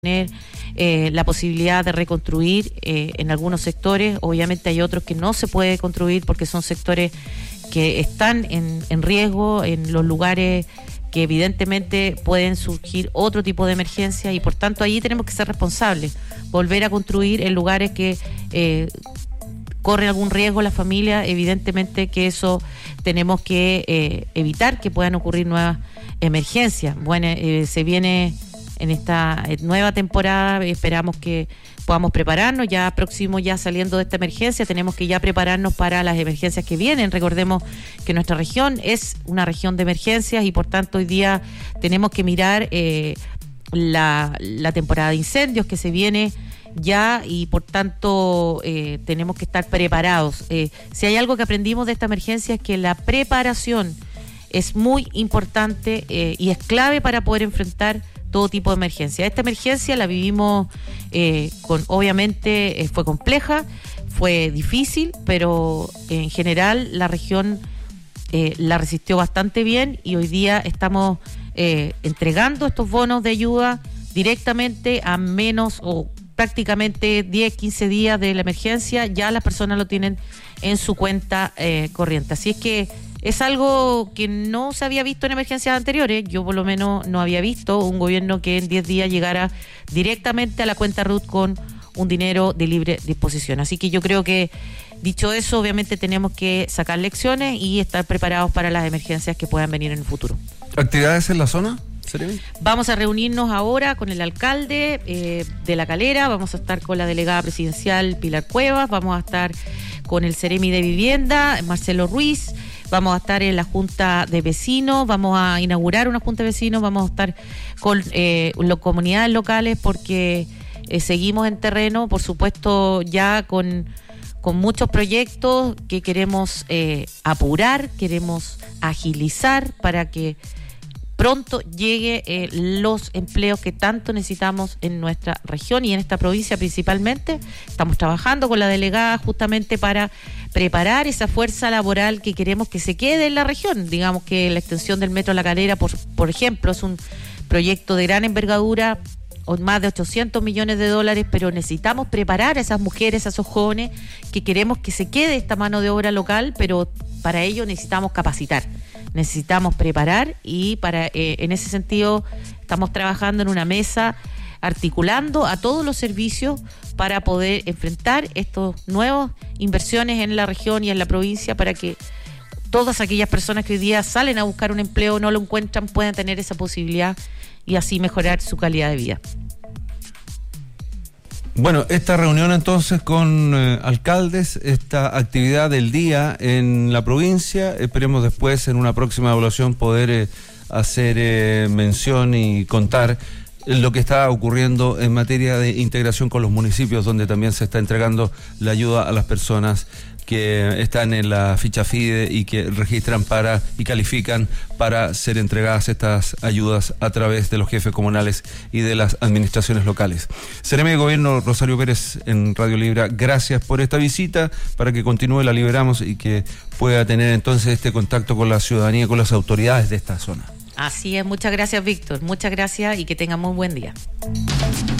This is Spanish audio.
tener la posibilidad de reconstruir en algunos sectores. Obviamente hay otros que no se puede construir porque son sectores que están en riesgo, en los lugares que evidentemente pueden surgir otro tipo de emergencia, y por tanto ahí tenemos que ser responsables, volver a construir en lugares que corre algún riesgo la familia. Evidentemente que eso tenemos que evitar que puedan ocurrir nuevas emergencias. Bueno, se viene en esta nueva temporada, esperamos que podamos prepararnos, ya próximo, ya saliendo de esta emergencia, tenemos que ya prepararnos para las emergencias que vienen. Recordemos que nuestra región es una región de emergencias y por tanto hoy día tenemos que mirar la temporada de incendios que se viene ya, y por tanto tenemos que estar preparados. Si hay algo que aprendimos de esta emergencia es que la preparación es muy importante y es clave para poder enfrentar todo tipo de emergencia. Esta emergencia la vivimos obviamente fue compleja, fue difícil, pero en general la región la resistió bastante bien, y hoy día estamos entregando estos bonos de ayuda directamente a menos o prácticamente 10, 15 días de la emergencia. Ya las personas lo tienen en su cuenta corriente. Así es que es algo que no se había visto en emergencias anteriores. Yo por lo menos no había visto un gobierno que en 10 días llegara directamente a la cuenta RUT con un dinero de libre disposición. Así que yo creo que, dicho eso, obviamente tenemos que sacar lecciones y estar preparados para las emergencias que puedan venir en el futuro. ¿Actividades en la zona? Vamos a reunirnos ahora con el alcalde de La Calera, vamos a estar con la delegada presidencial Pilar Cuevas, vamos a estar con el Seremi de Vivienda, Marcelo Ruiz, vamos a estar en la Junta de Vecinos, vamos a inaugurar una Junta de Vecinos, vamos a estar con las comunidades locales porque seguimos en terreno, por supuesto, ya con muchos proyectos que queremos apurar, queremos agilizar para que pronto llegue los empleos que tanto necesitamos en nuestra región y en esta provincia principalmente. Estamos trabajando con la delegada justamente para preparar esa fuerza laboral que queremos que se quede en la región. Digamos que la extensión del Metro La Calera, por ejemplo, es un proyecto de gran envergadura, más de 800 millones de dólares, pero necesitamos preparar a esas mujeres, a esos jóvenes que queremos que se quede esta mano de obra local, pero para ello necesitamos capacitar. Necesitamos preparar, y en ese sentido estamos trabajando en una mesa articulando a todos los servicios para poder enfrentar estas nuevas inversiones en la región y en la provincia, para que todas aquellas personas que hoy día salen a buscar un empleo, no lo encuentran, puedan tener esa posibilidad y así mejorar su calidad de vida. Bueno, esta reunión entonces con alcaldes, esta actividad del día en la provincia, esperemos después en una próxima evaluación poder hacer mención y contar lo que está ocurriendo en materia de integración con los municipios, donde también se está entregando la ayuda a las personas que están en la ficha FIDE y que registran y califican para ser entregadas estas ayudas a través de los jefes comunales y de las administraciones locales. Seremi de Gobierno Rosario Pérez en Radio Libra, gracias por esta visita, para que continúe, la liberamos y que pueda tener entonces este contacto con la ciudadanía, con las autoridades de esta zona. Así es, muchas gracias, Víctor, muchas gracias y que tengan muy buen día.